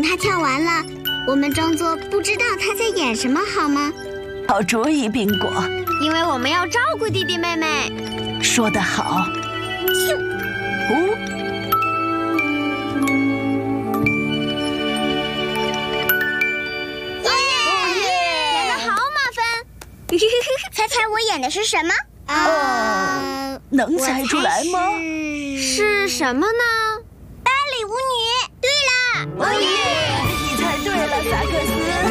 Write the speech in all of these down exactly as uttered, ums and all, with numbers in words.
他跳完了，我们装作不知道他在演什么，好吗？ 好主意，宾果。 因为我们要照顾弟弟妹妹。 说得好。 咻！ 哦。 演得好，马芬。 猜猜我演的是什么？ 哦，能猜出来吗？ 是什么呢？ 芭蕾舞女。对了， 哦耶！你猜对了，萨克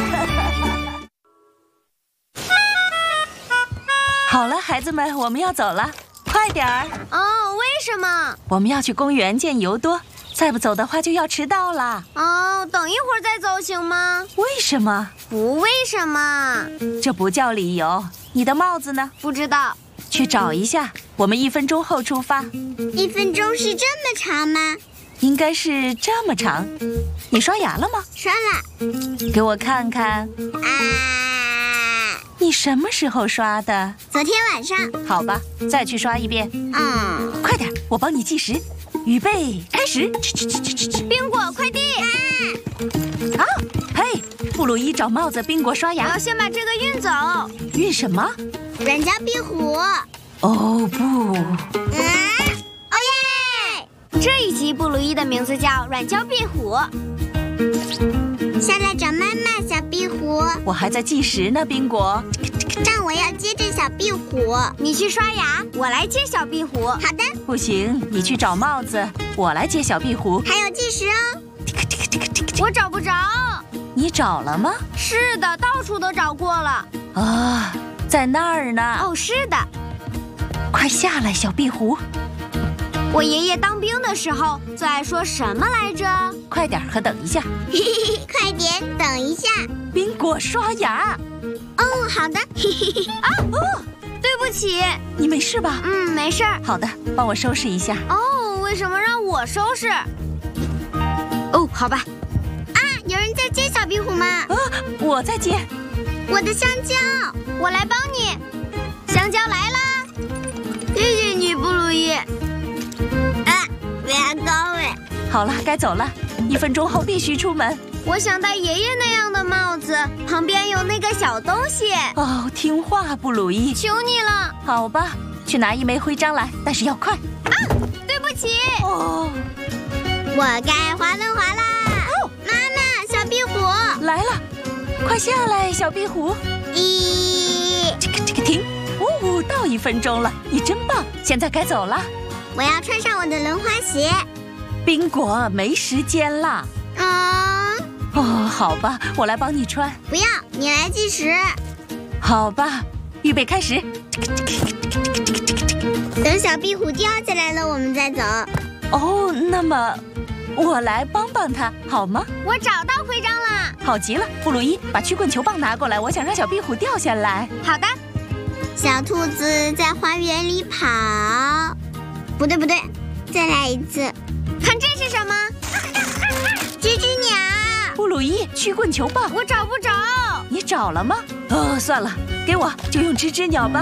斯。好了，孩子们，我们要走了，快点儿！ 哦，为什么？ 我们要去公园见尤多，再不走的话就要迟到了。 哦，等一会儿再走行吗？ 为什么？ 不为什么？ 这不叫理由。你的帽子呢？ 不知道。 去找一下，我们一分钟后出发。 一分钟是这么长吗？ 应该是这么长。你刷牙了吗？ 刷了。 给我看看。 啊！ 你什么时候刷的？ 昨天晚上。 好吧，再去刷一遍。 嗯， 快点，我帮你计时。预备，开始。 宾果，快递！ 啊，嘿，布鲁伊找帽子，宾果刷牙。 我要先把这个运走。 运什么？ 软胶壁虎。 哦不！ 嗯，哦耶！ 这一集布鲁伊的名字叫软胶壁虎。 下来找妈妈，小壁虎。 我还在计时呢，宾果。 但我要接着小壁虎。 你去刷牙，我来接小壁虎。 好的。 不行，你去找帽子，我来接小壁虎。 还有计时哦。 我找不着。 你找了吗？ 是的，到处都找过了。 啊，在那儿呢。 哦，是的。 快下来，小壁虎。 我爷爷当兵的时候最爱说什么来着？ 快点和等一下。 快点，等一下。 宾果刷牙。 哦，好的。 啊哦，对不起。 你没事吧？ 嗯，没事儿。 好的，帮我收拾一下。 哦，为什么让我收拾？哦，好吧。 啊，有人在接小壁虎吗？ 啊，我在接。 我的香蕉， 我来帮你。香蕉来啦！谢谢你，布鲁伊。 啊，牙膏哎。 好了，该走了。一分钟后必须出门。 我想戴爷爷那样的帽子，旁边有那个小东西。 哦，听话，布鲁伊。 求你了。 好吧，去拿一枚徽章来，但是要快。 啊，对不起。 哦， 我该滑轮滑啦。哦，妈妈，小壁虎来了，快下来，小壁虎。 一， 这个这个停。哦，到一分钟了，你真棒！现在该走了。 我要穿上我的轮滑鞋。 宾果，没时间了。 啊、嗯。 哦，好吧，我来帮你穿。 不要，你来计时。 好吧，预备开始。 等小壁虎掉下来了，我们再走。 哦，那么我来帮帮他，好吗？ 我找到徽章了。 好极了，布鲁伊，把曲棍球棒拿过来，我想让小壁虎掉下来。 好的。 小兔子在花园里跑。不对不对，再来一次。 看这是什么？ 吱吱鸟。 布鲁伊，曲棍球棒， 我找不着。 你找了吗？哦，算了，给我，就用吱吱鸟吧。